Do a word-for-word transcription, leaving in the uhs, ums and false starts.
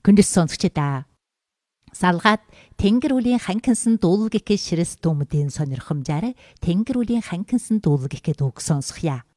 Күндэс сонсогчдаа салгаад Тэнгэр үлийн ханкинсан дуулал гэхээ ширэс дүмдийн сонирхомжаар Тэнгэр үлийн ханкинсан дуулал гэхэд үг сонсохъя.